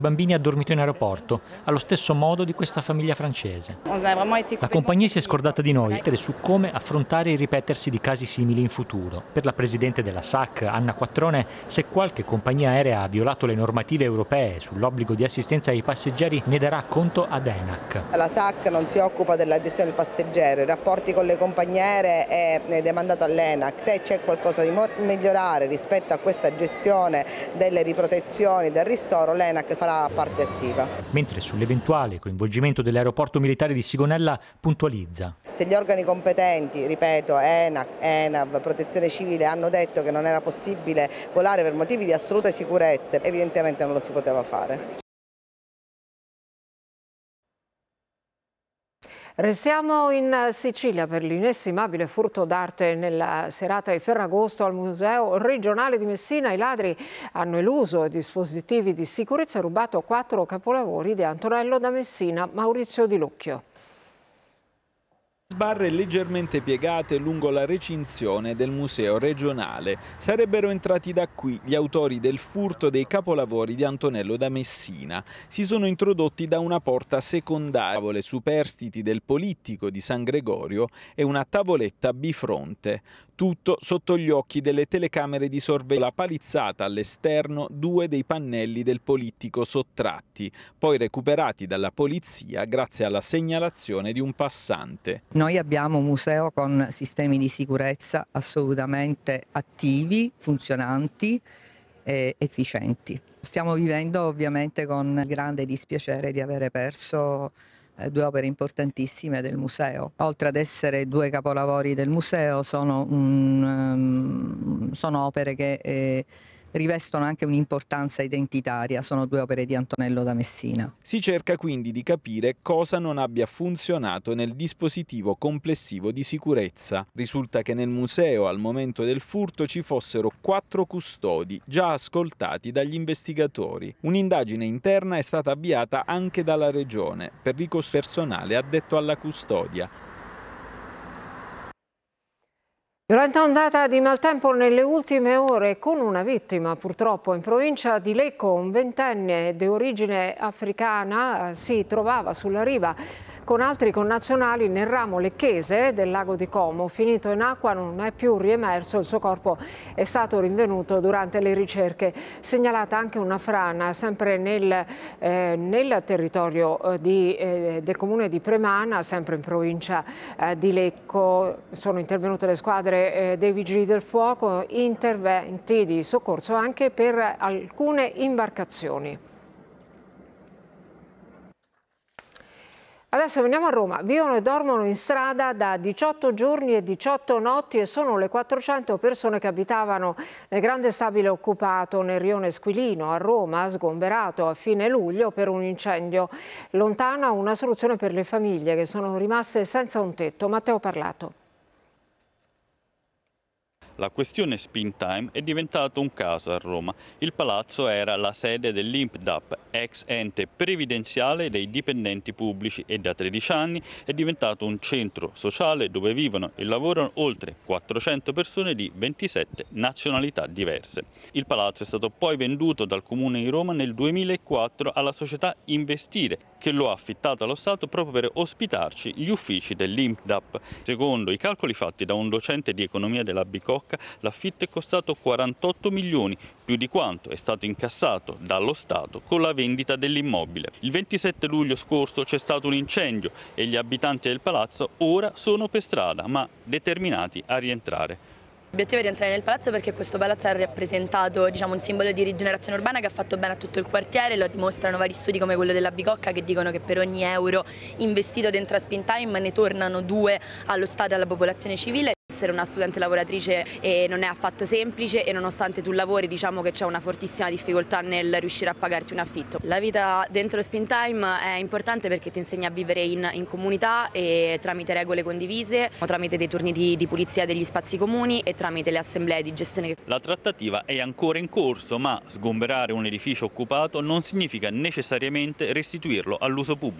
Bambini ha dormito in aeroporto, allo stesso modo di questa famiglia francese. La compagnia si è scordata di noi su come affrontare il ripetersi di casi simili in futuro. Per la presidente della SAC, Anna Quattrone, se qualche compagnia aerea ha violato le normative europee sull'obbligo di assistenza ai passeggeri, ne darà conto ad ENAC. La SAC non si occupa della gestione del passeggero, i rapporti con le compagnie aeree è demandato all'ENAC. Se c'è qualcosa di migliorare rispetto a questa gestione delle riprotezioni, del ristoro, l'ENAC farà parte attiva. Mentre sull'eventuale coinvolgimento dell'aeroporto militare di Sigonella puntualizza. Se gli organi competenti, ripeto, ENAC, ENAV, Protezione Civile, hanno detto che non era possibile volare per motivi di assoluta sicurezza, evidentemente non lo si poteva fare. Restiamo in Sicilia per l'inestimabile furto d'arte nella serata di Ferragosto al Museo regionale di Messina. I ladri hanno eluso dispositivi di sicurezza e rubato 4 capolavori di Antonello da Messina. Maurizio Di Lucchio. Sbarre leggermente piegate lungo la recinzione del museo regionale. Sarebbero entrati da qui gli autori del furto dei capolavori di Antonello da Messina. Si sono introdotti da una porta secondaria, tavole superstiti del Polittico di San Gregorio e una tavoletta bifronte. Tutto sotto gli occhi delle telecamere di sorveglianza. Palizzata all'esterno 2 dei pannelli del Polittico sottratti, poi recuperati dalla polizia grazie alla segnalazione di un passante. Noi abbiamo un museo con sistemi di sicurezza assolutamente attivi, funzionanti e efficienti. Stiamo vivendo ovviamente con il grande dispiacere di avere perso 2 opere importantissime del museo. Oltre ad essere 2 capolavori del museo, sono opere che rivestono anche un'importanza identitaria, sono 2 opere di Antonello da Messina. Si cerca quindi di capire cosa non abbia funzionato nel dispositivo complessivo di sicurezza. Risulta che nel museo al momento del furto ci fossero 4 custodi già ascoltati dagli investigatori. Un'indagine interna è stata avviata anche dalla Regione per ricostruire personale addetto alla custodia. Violenta ondata di maltempo nelle ultime ore con una vittima purtroppo in provincia di Lecco. Un 20enne di origine africana si trovava sulla riva con altri connazionali nel ramo lecchese del lago di Como. Finito in acqua, non è più riemerso, il suo corpo è stato rinvenuto durante le ricerche. Segnalata anche una frana sempre nel territorio del comune di Premana, sempre in provincia di Lecco. Sono intervenute le squadre dei Vigili del Fuoco, interventi di soccorso anche per alcune imbarcazioni. Adesso veniamo a Roma. Vivono e dormono in strada da 18 giorni e 18 notti e sono le 400 persone che abitavano nel grande stabile occupato nel rione Squilino a Roma, sgomberato a fine luglio per un incendio. Lontana una soluzione per le famiglie che sono rimaste senza un tetto. Matteo Parlato. La questione Springtime è diventato un caso a Roma. Il palazzo era la sede dell'INPDAP, ex ente previdenziale dei dipendenti pubblici, e da 13 anni è diventato un centro sociale dove vivono e lavorano oltre 400 persone di 27 nazionalità diverse. Il palazzo è stato poi venduto dal Comune di Roma nel 2004 alla società Investire, che lo ha affittato allo Stato proprio per ospitarci gli uffici dell'INPDAP. Secondo i calcoli fatti da un docente di economia della Bicocca, l'affitto è costato 48 milioni, più di quanto è stato incassato dallo Stato con la vendita dell'immobile. Il 27 luglio scorso c'è stato un incendio e gli abitanti del palazzo ora sono per strada, ma determinati a rientrare. L'obiettivo è rientrare nel palazzo perché questo palazzo ha rappresentato, un simbolo di rigenerazione urbana che ha fatto bene a tutto il quartiere. Lo dimostrano vari studi come quello della Bicocca che dicono che per ogni euro investito dentro a Springtime ne tornano 2 allo Stato e alla popolazione civile. Essere una studente lavoratrice non è affatto semplice e nonostante tu lavori che c'è una fortissima difficoltà nel riuscire a pagarti un affitto. La vita dentro Springtime è importante perché ti insegna a vivere in comunità e tramite regole condivise, tramite dei turni di pulizia degli spazi comuni e tramite le assemblee di gestione. La trattativa è ancora in corso, ma sgomberare un edificio occupato non significa necessariamente restituirlo all'uso pubblico.